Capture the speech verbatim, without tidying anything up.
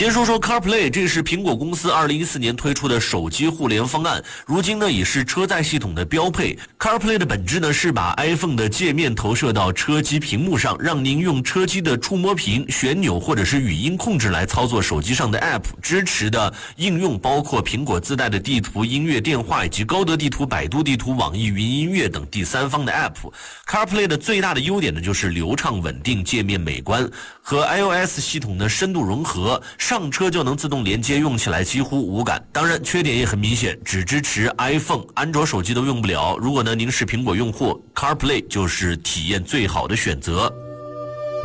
先说说 CarPlay， 这是苹果公司二零一四年推出的手机互联方案，如今呢也是车载系统的标配。CarPlay 的本质呢是把 iPhone 的界面投射到车机屏幕上，让您用车机的触摸屏、旋钮或者是语音控制来操作手机上的 App。支持的应用包括苹果自带的地图、音乐、电话以及高德地图、百度地图、网易云音乐等第三方的 App。CarPlay 的最大的优点呢就是流畅稳定、界面美观，和 iOS 系统的深度融合，上车就能自动连接，用起来几乎无感。当然缺点也很明显，只支持 iPhone， 安卓手机都用不了。如果呢您是苹果用户， CarPlay 就是体验最好的选择。